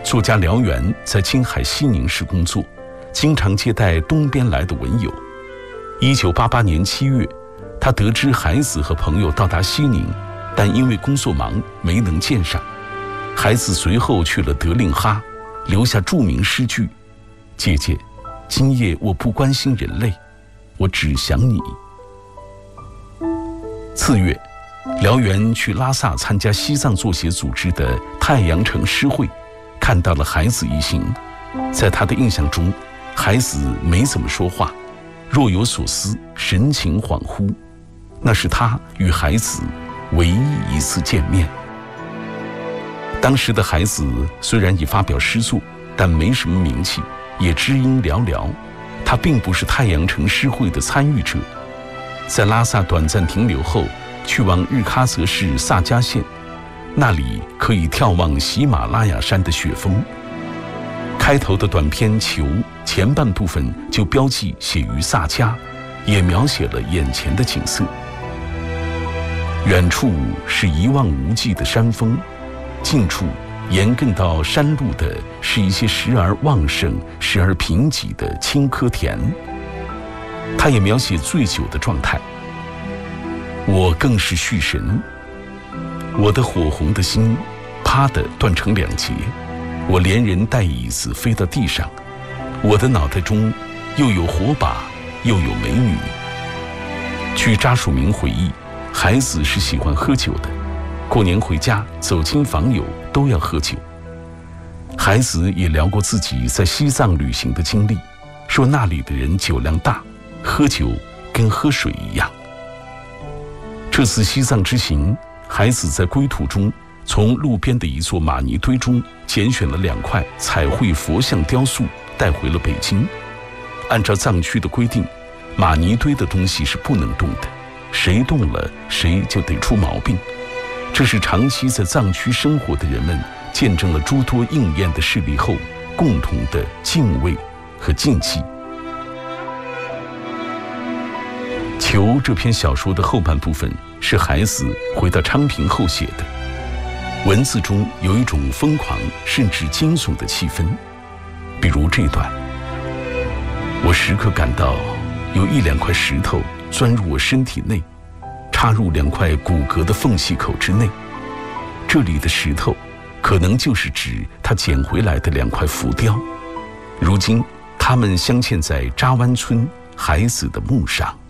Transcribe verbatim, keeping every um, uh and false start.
作家辽源在青海西宁市工作，经常接待东边来的文友。一九八八年七月，他得知孩子和朋友到达西宁，但因为工作忙没能见上。孩子随后去了德令哈，留下著名诗句：姐姐，今夜我不关心人类，我只想你。次月，辽源去拉萨参加西藏作协组织的太阳城诗会，看到了孩子一行。在他的印象中，孩子没怎么说话，若有所思，神情恍惚。那是他与孩子唯一一次见面。当时的孩子虽然已发表诗作，但没什么名气，也知音寥寥。他并不是太阳城诗会的参与者。在拉萨短暂停留后，去往日喀则市萨迦县，那里可以眺望喜马拉雅山的雪峰。开头的短篇《求》前半部分就标记写于萨迦，也描写了眼前的景色。远处是一望无际的山峰，近处沿亘到山路的是一些时而旺盛时而贫瘠的青稞田。他也描写醉酒的状态。我更是蓄神，我的火红的心啪地断成两截，我连人带椅子飞到地上，我的脑袋中又有火把又有美女。据查曙明回忆，孩子是喜欢喝酒的，过年回家走亲访友都要喝酒。孩子也聊过自己在西藏旅行的经历，说那里的人酒量大，喝酒跟喝水一样。这次西藏之行，孩子在归途中从路边的一座玛尼堆中拣选了两块彩绘佛像雕塑，带回了北京。按照藏区的规定，玛尼堆的东西是不能动的，谁动了谁就得出毛病。这是长期在藏区生活的人们见证了诸多应验的事例后共同的敬畏和禁忌。《求》这篇小说的后半部分是孩子回到昌平后写的，文字中有一种疯狂甚至惊悚的气氛。比如这段：我时刻感到有一两块石头钻入我身体内，插入两块骨骼的缝隙口之内。这里的石头可能就是指他捡回来的两块浮雕，如今它们镶嵌在扎湾村孩子的墓上。